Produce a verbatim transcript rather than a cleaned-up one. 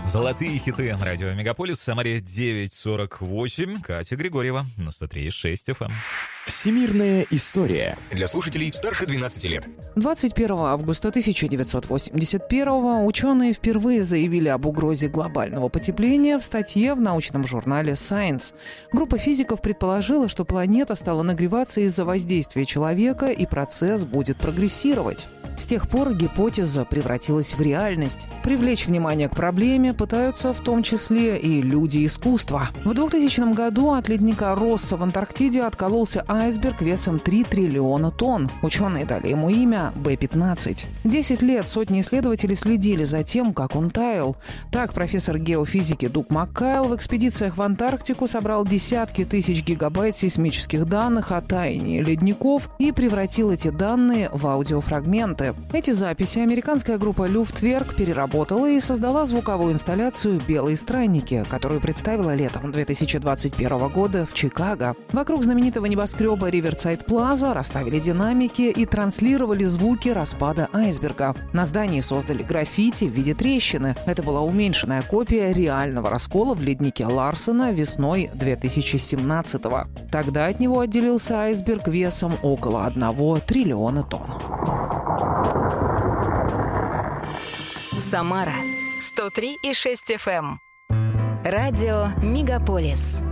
Золотые хиты радио Мегаполис. В Самаре девять сорок восемь. Катя Григорьева на сто три и шесть эф эм. Всемирная история. Для слушателей старше двенадцати лет. двадцать первого августа тысяча девятьсот восемьдесят первого ученые впервые заявили об угрозе глобального потепления в статье в научном журнале Science. Группа физиков предположила, что планета стала нагреваться из-за воздействия человека, и процесс будет прогрессировать. С тех пор гипотеза превратилась в реальность. Привлечь внимание к проблеме пытаются в том числе и люди искусства. В двухтысячном году от ледника Росса в Антарктиде откололся айсберг весом три триллиона тонн. Ученые дали ему имя Бэ пятнадцать. Десять лет сотни исследователей следили за тем, как он таял. Так профессор геофизики Дуг Маккайл в экспедициях в Антарктику собрал десятки тысяч гигабайт сейсмических данных о таянии ледников и превратил эти данные в аудиофрагменты. Эти записи американская группа Люфтверк переработала и создала звуковую инсталляцию «Белые странники», которую представила летом две тысячи двадцать первого года в Чикаго. Вокруг знаменитого небоскреба Риверсайд Плаза расставили динамики и транслировали звуки распада айсберга. На здании создали граффити в виде трещины. Это была уменьшенная копия реального раскола в леднике Ларсена весной две тысячи семнадцатого. Тогда от него отделился айсберг весом около одного триллиона тонн. Самара сто три и шесть эф эм. Радио Мегаполис.